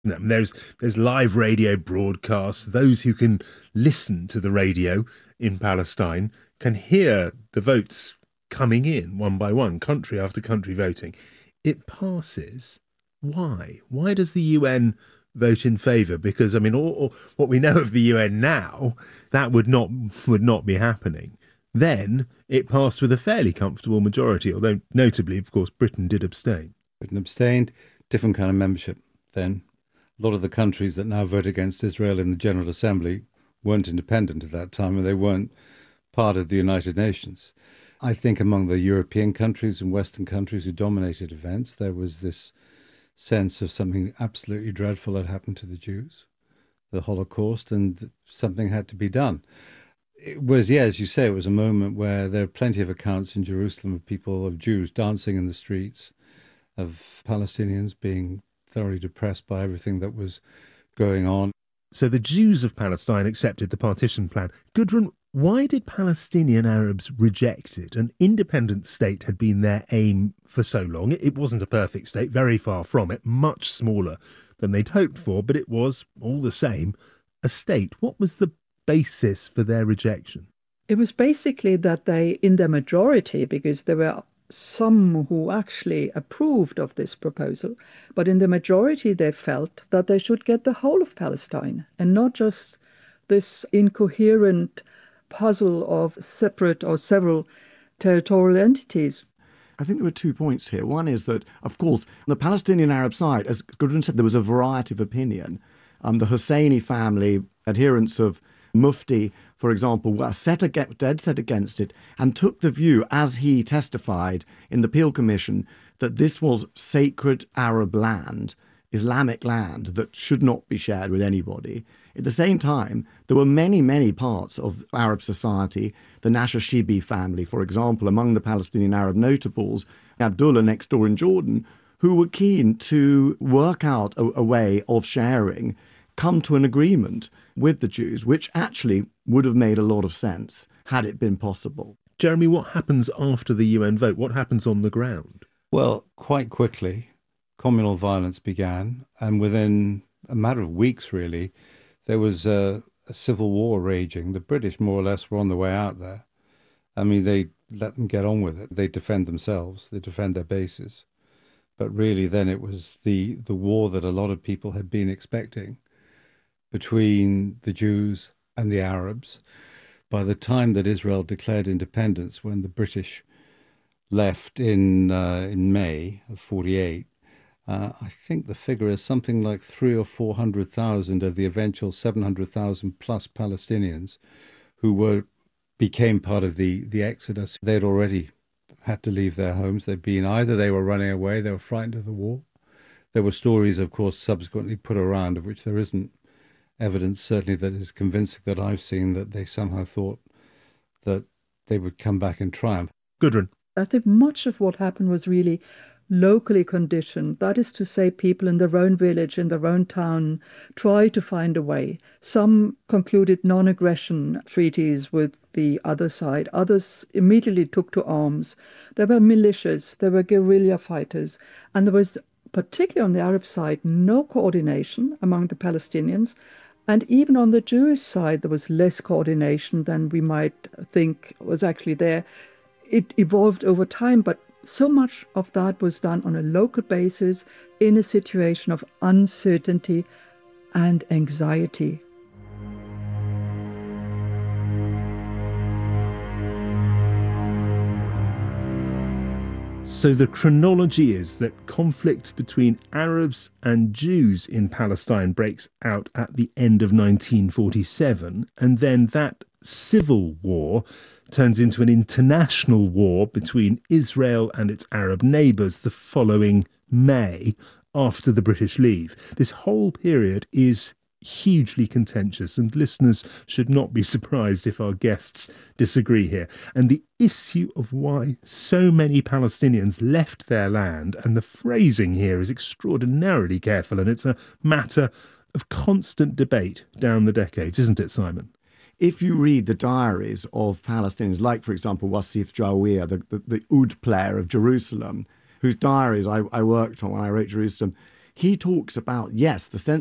No, there's live radio broadcasts. Those who can listen to the radio in Palestine can hear the votes coming in one by one, country after country voting. It passes. Why? Why does the UN vote in favour? Because I mean, all what we know of the UN now, that would not be happening. Then it passed with a fairly comfortable majority, although notably, of course, Britain did abstain. Britain abstained, different kind of membership then. A lot of the countries that now vote against Israel in the General Assembly weren't independent at that time, and they weren't part of the United Nations. I think among the European countries and Western countries who dominated events, there was this sense of something absolutely dreadful had happened to the Jews, the Holocaust, and something had to be done. It was, yeah, as you say, it was a moment where there are plenty of accounts in Jerusalem of people, of Jews dancing in the streets, of Palestinians being thoroughly depressed by everything that was going on. So the Jews of Palestine accepted the partition plan. Gudrun, why did Palestinian Arabs reject it? An independent state had been their aim for so long. It wasn't a perfect state, very far from it, much smaller than they'd hoped for, but it was, all the same, a state. What was the basis for their rejection? It was basically that they, in their majority, because there were some who actually approved of this proposal, but in the majority they felt that they should get the whole of Palestine and not just this incoherent puzzle of separate or several territorial entities. I think there were 2 points here. One is that, of course, the Palestinian Arab side, as Gudrun said, there was a variety of opinion. The Husseini family, adherents of Mufti, for example, were dead set against it and took the view, as he testified in the Peel Commission, that this was sacred Arab land, Islamic land, that should not be shared with anybody. At the same time, there were many, many parts of Arab society, the Nashashibi family, for example, among the Palestinian Arab notables, Abdullah next door in Jordan, who were keen to work out a way of sharing, come to an agreement with the Jews, which actually would have made a lot of sense had it been possible. Jeremy, what happens after the UN vote? What happens on the ground? Well, quite quickly, communal violence began, and within a matter of weeks, really, there was a civil war raging. The British, more or less, were on the way out there. I mean, they let them get on with it. They defend themselves. They defend their bases. But really, then it was the war that a lot of people had been expecting between the Jews and the Arabs. By the time that Israel declared independence, when the British left in May of 48, I think the figure is something like 300,000 or 400,000 of the eventual 700,000 plus Palestinians who became part of the exodus. They'd already had to leave their homes. Either they were running away, they were frightened of the war. There were stories, of course, subsequently put around, of which there isn't evidence, certainly, that is convincing that I've seen, that they somehow thought that they would come back in triumph. Gudrun. I think much of what happened was really locally conditioned. That is to say, people in their own village, in their own town, tried to find a way. Some concluded non-aggression treaties with the other side. Others immediately took to arms. There were militias, there were guerrilla fighters, and there was, particularly on the Arab side, no coordination among the Palestinians. And even on the Jewish side, there was less coordination than we might think was actually there. It evolved over time, but so much of that was done on a local basis in a situation of uncertainty and anxiety. So the chronology is that conflict between Arabs and Jews in Palestine breaks out at the end of 1947, and then that civil war turns into an international war between Israel and its Arab neighbours the following May, after the British leave. This whole period is hugely contentious, and listeners should not be surprised if our guests disagree here. And the issue of why so many Palestinians left their land, and the phrasing here is extraordinarily careful, and it's a matter of constant debate down the decades, isn't it, Simon? If you read the diaries of Palestinians, like, for example, Wasif Jawiya, the oud player of Jerusalem, whose diaries I worked on when I wrote Jerusalem, he talks about, yes, the